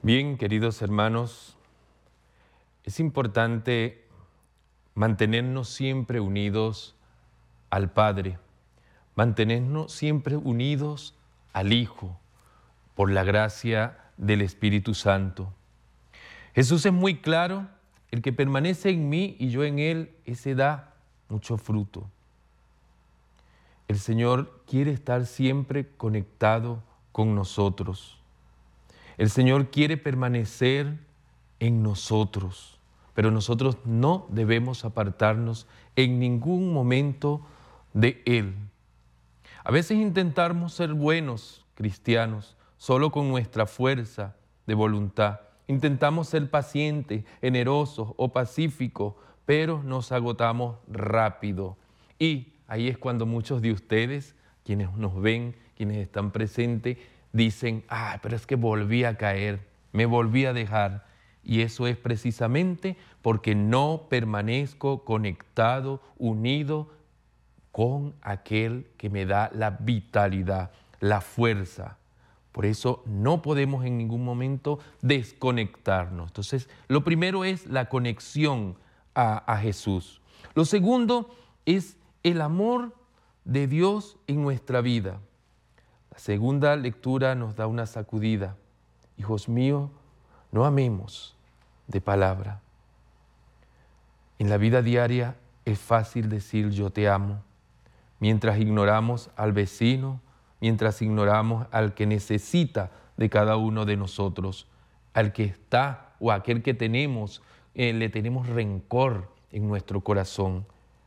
Bien, queridos hermanos, es importante mantenernos siempre unidos al Padre, mantenernos siempre unidos al Hijo, por la gracia del Espíritu Santo. Jesús es muy claro: el que permanece en mí y yo en él, ese da mucho fruto. El Señor quiere estar siempre conectado con nosotros. El Señor quiere permanecer en nosotros, pero nosotros no debemos apartarnos en ningún momento de Él. A veces intentamos ser buenos cristianos solo con nuestra fuerza de voluntad. Intentamos ser pacientes, generosos o pacíficos, pero nos agotamos rápido. Y ahí es cuando muchos de ustedes, quienes nos ven, quienes están presentes, dicen: pero es que volví a caer, me volví a dejar. Y eso es precisamente porque no permanezco conectado, unido con aquel que me da la vitalidad, la fuerza. Por eso no podemos en ningún momento desconectarnos. Entonces, lo primero es la conexión a Jesús. Lo segundo es el amor de Dios en nuestra vida. La segunda lectura nos da una sacudida. Hijos míos, no amemos de palabra. En la vida diaria es fácil decir yo te amo, mientras ignoramos al vecino, mientras ignoramos al que necesita de cada uno de nosotros, al que está o aquel que tenemos, le tenemos rencor en nuestro corazón.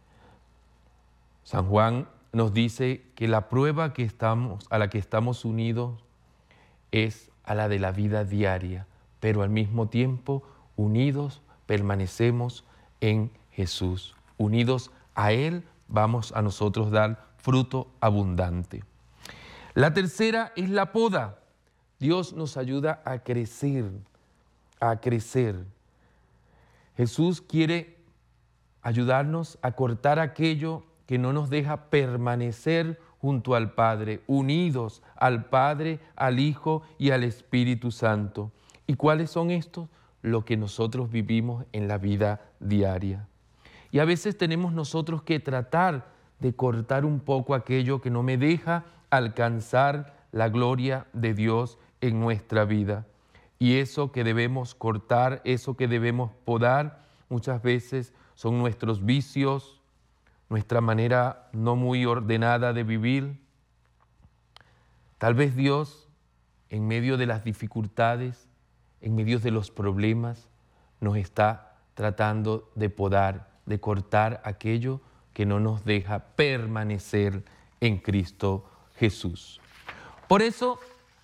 San Juan nos dice que la prueba a la que estamos unidos es a la de la vida diaria, pero al mismo tiempo unidos permanecemos en Jesús. Unidos a Él vamos a nosotros dar fruto abundante. La tercera es la poda. Dios nos ayuda a crecer, a crecer. Jesús quiere ayudarnos a cortar aquello que no nos deja permanecer junto al Padre, unidos al Padre, al Hijo y al Espíritu Santo. ¿Y cuáles son estos? Lo que nosotros vivimos en la vida diaria. Y a veces tenemos nosotros que tratar de cortar un poco aquello que no me deja alcanzar la gloria de Dios en nuestra vida. Y eso que debemos cortar, eso que debemos podar, muchas veces son nuestros vicios, nuestra manera no muy ordenada de vivir. Tal vez Dios, en medio de las dificultades, en medio de los problemas, nos está tratando de podar, de cortar aquello que no nos deja permanecer en Cristo Jesús. Por eso,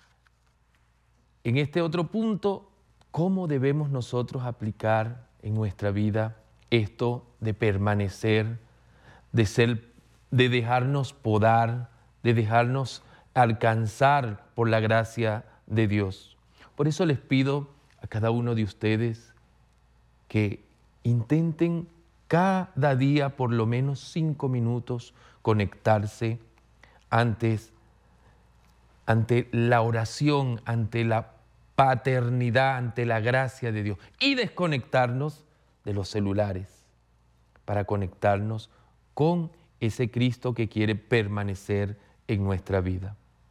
en este otro punto, ¿cómo debemos nosotros aplicar en nuestra vida esto de permanecer, de dejarnos podar, de dejarnos alcanzar por la gracia de Dios? Por eso les pido a cada uno de ustedes que intenten cada día por lo menos 5 minutos conectarse ante la oración, ante la paternidad, ante la gracia de Dios, y desconectarnos de los celulares para conectarnos con ese Cristo que quiere permanecer en nuestra vida.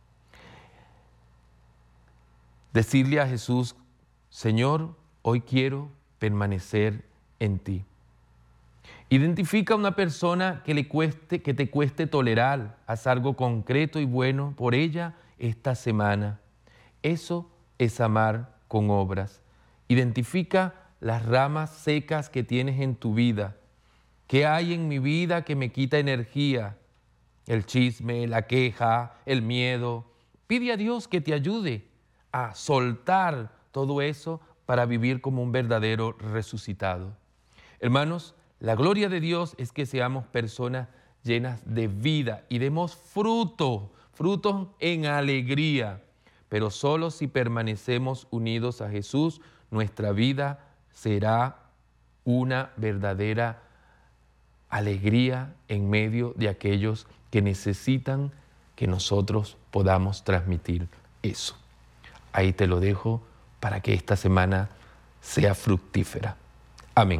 Decirle a Jesús: Señor, hoy quiero permanecer en ti. Identifica a una persona que te cueste tolerar, haz algo concreto y bueno por ella esta semana. Eso es amar con obras. Identifica las ramas secas que tienes en tu vida. ¿Qué hay en mi vida que me quita energía? El chisme, la queja, el miedo. Pide a Dios que te ayude a soltar todo eso para vivir como un verdadero resucitado. Hermanos, la gloria de Dios es que seamos personas llenas de vida y demos frutos en alegría. Pero solo si permanecemos unidos a Jesús, nuestra vida será una verdadera alegría en medio de aquellos que necesitan que nosotros podamos transmitir eso. Ahí te lo dejo para que esta semana sea fructífera. Amén.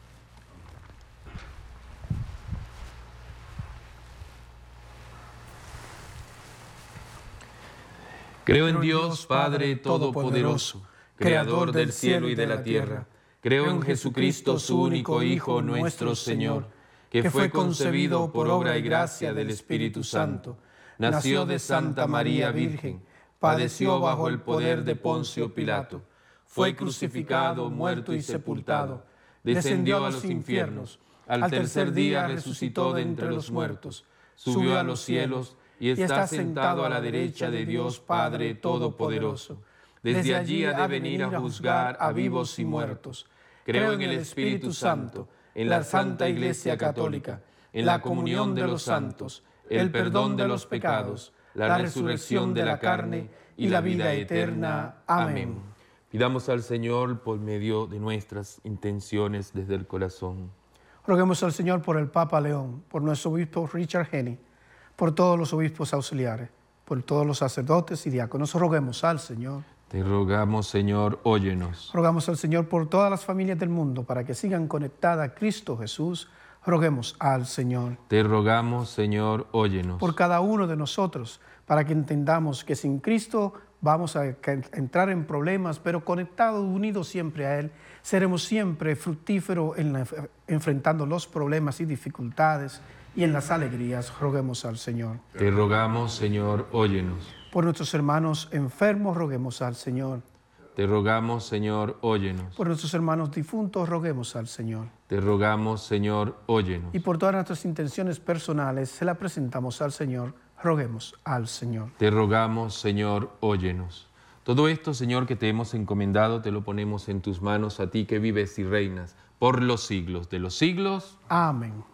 Creo en Dios, Padre Todopoderoso, Creador del cielo y de la tierra. Creo en Jesucristo, su único Hijo, nuestro Señor, que fue concebido por obra y gracia del Espíritu Santo. Nació de Santa María Virgen, padeció bajo el poder de Poncio Pilato, fue crucificado, muerto y sepultado, descendió a los infiernos, al tercer día resucitó de entre los muertos, subió a los cielos y está sentado a la derecha de Dios Padre Todopoderoso. Desde allí ha de venir a juzgar a vivos y muertos. Creo en el Espíritu Santo, en la Santa Iglesia Católica, en la comunión de los santos, el perdón de los pecados, la resurrección de la carne y la vida eterna. Amén. Pidamos al Señor por medio de nuestras intenciones desde el corazón. Roguemos al Señor por el Papa León, por nuestro obispo Richard Henny, por todos los obispos auxiliares, por todos los sacerdotes y diáconos. Roguemos al Señor. Te rogamos, Señor, óyenos. Rogamos al Señor por todas las familias del mundo para que sigan conectadas a Cristo Jesús. Roguemos al Señor. Te rogamos, Señor, óyenos. Por cada uno de nosotros, para que entendamos que sin Cristo vamos a entrar en problemas, pero conectados, unidos siempre a Él, seremos siempre fructíferos enfrentando los problemas y dificultades y en las alegrías. Roguemos al Señor. Te rogamos, Señor, óyenos. Por nuestros hermanos enfermos, roguemos al Señor. Te rogamos, Señor, óyenos. Por nuestros hermanos difuntos, roguemos al Señor. Te rogamos, Señor, óyenos. Y por todas nuestras intenciones personales, se las presentamos al Señor. Roguemos al Señor. Te rogamos, Señor, óyenos. Todo esto, Señor, que te hemos encomendado, te lo ponemos en tus manos, a ti que vives y reinas por los siglos de los siglos. Amén.